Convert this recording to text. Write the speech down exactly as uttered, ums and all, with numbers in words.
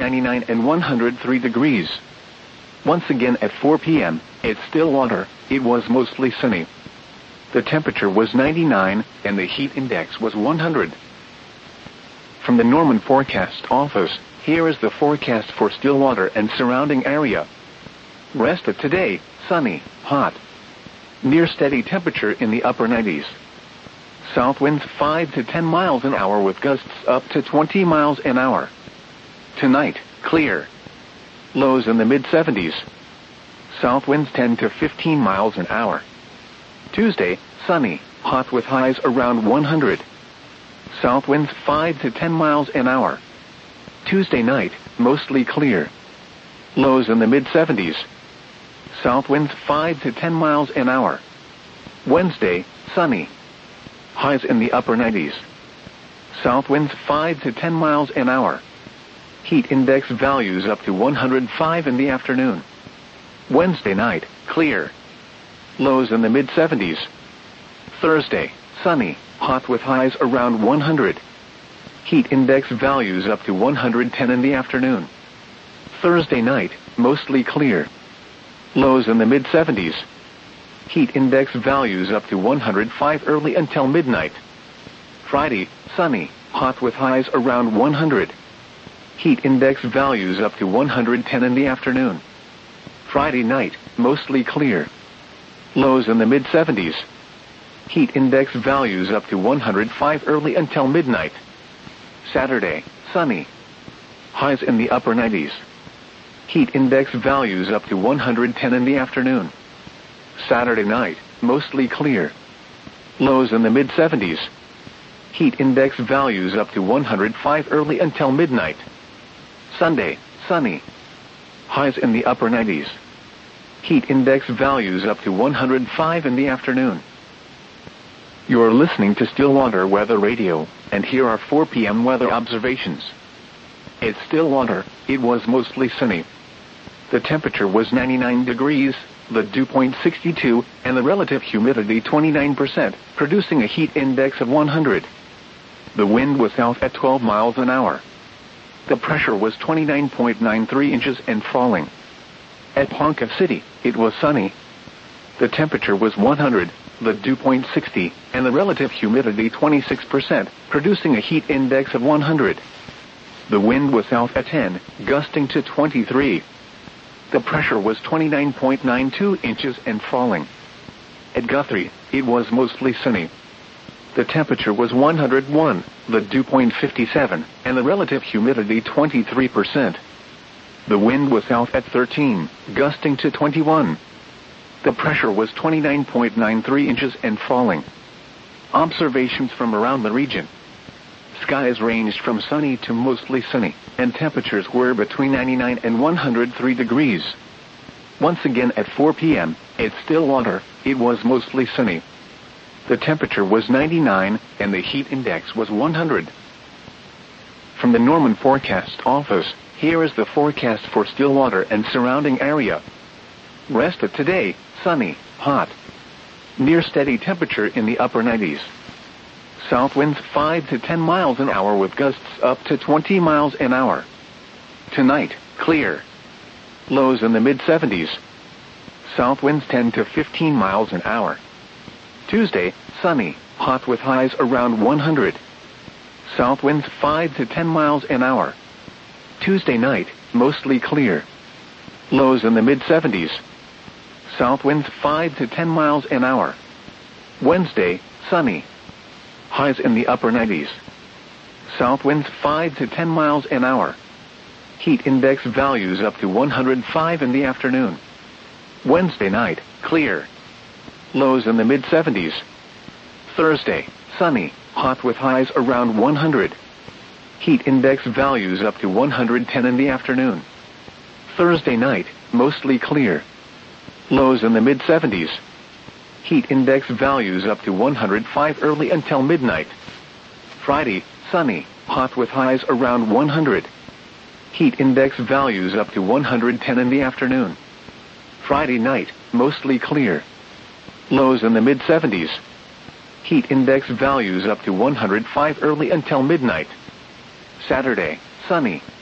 ninety-nine and one hundred three degrees. Once again at four p m, at Stillwater, it was mostly sunny. The temperature was ninety-nine, and the heat index was one hundred. From the Norman Forecast Office, here is the forecast for Stillwater and surrounding area. Rest of today, sunny, hot. Near steady temperature in the upper nineties. South winds five to ten miles an hour with gusts up to twenty miles an hour. Tonight, clear. Lows in the mid seventies. South winds ten to fifteen miles an hour. Tuesday, sunny, hot with highs around one hundred. South winds five to ten miles an hour. Tuesday night, mostly clear. Lows in the mid seventies. South winds five to ten miles an hour. Wednesday, sunny. Highs in the upper nineties. South winds five to ten miles an hour. Heat index values up to one hundred five in the afternoon. Wednesday night, clear. Lows in the mid seventies. Thursday, sunny, hot with highs around one hundred. Heat index values up to one hundred ten in the afternoon. Thursday night, mostly clear. Lows in the mid seventies. Heat index values up to one hundred five early until midnight. Friday, sunny, hot with highs around one hundred. Heat index values up to one hundred ten in the afternoon. Friday night, mostly clear. Lows in the mid seventies. Heat index values up to one hundred five early until midnight. Saturday, sunny. Highs in the upper nineties. Heat index values up to one hundred ten in the afternoon. Saturday night, mostly clear. Lows in the mid seventies. Heat index values up to one hundred five early until midnight. Sunday, sunny. Highs in the upper nineties. Heat index values up to one hundred five in the afternoon. You're listening to Stillwater Weather Radio, and here are four p m weather observations. At Stillwater, it was mostly sunny. The temperature was ninety-nine degrees, the dew point sixty-two, and the relative humidity twenty-nine percent, producing a heat index of one hundred. The wind was south at twelve miles an hour. The pressure was twenty-nine point nine three inches and falling. At Ponca City, it was sunny. The temperature was one hundred, the dew point sixty, and the relative humidity twenty-six percent, producing a heat index of one hundred. The wind was south at ten, gusting to twenty-three. The pressure was twenty-nine point nine two inches and falling. At Guthrie, it was mostly sunny. The temperature was one hundred one, the dew point fifty-seven, and the relative humidity twenty-three percent. The wind was south at thirteen, gusting to twenty-one. The pressure was twenty-nine point nine three inches and falling. Observations from around the region. Skies ranged from sunny to mostly sunny, and temperatures were between ninety-nine and one hundred three degrees. Once again at four p m, at Stillwater, it was mostly sunny. The temperature was ninety-nine, and the heat index was one hundred. From the Norman Forecast Office, here is the forecast for Stillwater and surrounding area. Rest of today, sunny, hot. Near steady temperature in the upper nineties. South winds five to ten miles an hour with gusts up to twenty miles an hour. Tonight, clear. Lows in the mid seventies. South winds ten to fifteen miles an hour. Tuesday, sunny, hot with highs around one hundred. South winds five to ten miles an hour. Tuesday night, mostly clear. Lows in the mid seventies. South winds five to ten miles an hour. Wednesday, sunny. Highs in the upper nineties. South winds five to ten miles an hour. Heat index values up to one hundred five in the afternoon. Wednesday night, clear. Lows in the mid seventies. Thursday, sunny, hot with highs around one hundred. Heat index values up to one hundred ten in the afternoon. Thursday night, mostly clear. Lows in the mid seventies. Heat index values up to one hundred five early until midnight. Friday, sunny, hot with highs around one hundred. Heat index values up to one hundred ten in the afternoon. Friday night, mostly clear. Lows in the mid seventies. Heat index values up to one hundred five early until midnight. Saturday, sunny,